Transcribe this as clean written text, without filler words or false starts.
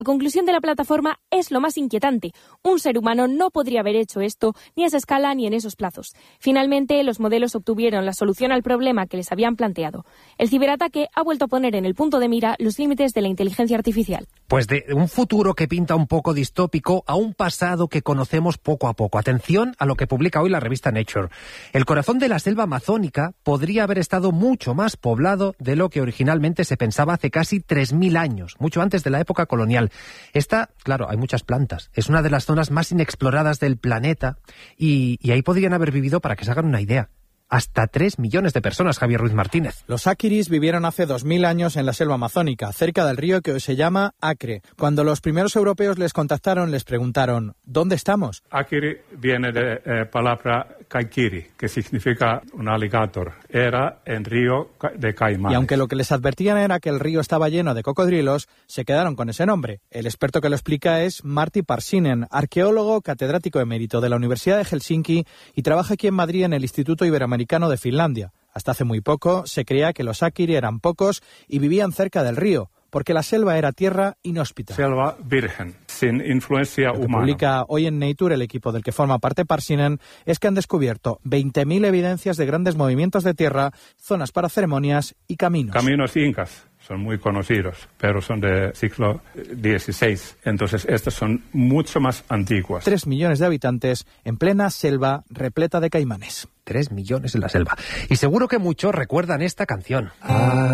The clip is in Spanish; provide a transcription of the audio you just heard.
La conclusión de la plataforma es lo más inquietante. Un ser humano no podría haber hecho esto ni a esa escala ni en esos plazos. Finalmente, los modelos obtuvieron la solución al problema que les habían planteado. El ciberataque ha vuelto a poner en el punto de mira los límites de la inteligencia artificial. Pues de un futuro que pinta un poco distópico a un pasado que conocemos poco a poco. Atención a lo que publica hoy la revista Nature. El corazón de la selva amazónica podría haber estado mucho más poblado de lo que originalmente se pensaba hace casi 3.000 años, mucho antes de la época colonial. Esta, claro, hay muchas plantas. Es una de las zonas más inexploradas del planeta y ahí podrían haber vivido, para que se hagan una idea, hasta 3 millones de personas, Javier Ruiz Martínez. Los Aquiris vivieron hace 2000 años en la selva amazónica, cerca del río que hoy se llama Acre. Cuando los primeros europeos les contactaron, les preguntaron, ¿dónde estamos? Acri viene de palabra kaikiri, que significa un alligator. Era en río de Caimanes. Y aunque lo que les advertían era que el río estaba lleno de cocodrilos, se quedaron con ese nombre. El experto que lo explica es Martti Parsinen, arqueólogo catedrático emérito de la Universidad de Helsinki y trabaja aquí en Madrid en el Instituto Iberoamericano de Finlandia. Hasta hace muy poco se creía que los Akiri eran pocos y vivían cerca del río, porque la selva era tierra inhóspita. Selva virgen, sin influencia humana. Lo que publica hoy en Nature el equipo del que forma parte Parsinen es que han descubierto 20.000 evidencias de grandes movimientos de tierra, zonas para ceremonias y caminos. Caminos incas son muy conocidos, pero son del siglo XVI. Entonces, estas son mucho más antiguas. 3 millones de habitantes en plena selva repleta de caimanes. 3 millones en la selva. Y seguro que muchos recuerdan esta canción.